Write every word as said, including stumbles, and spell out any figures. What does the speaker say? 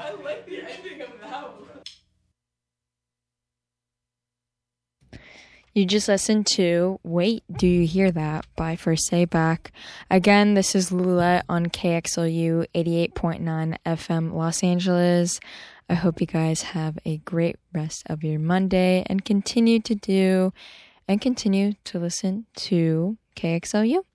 I like the ending of that one. You just listened to Wait, Do You Hear That by First Day Back. Again, this is Lula on K X L U eighty-eight point nine F M Los Angeles. I hope you guys have a great rest of your Monday and continue to do and continue to listen to K X L U.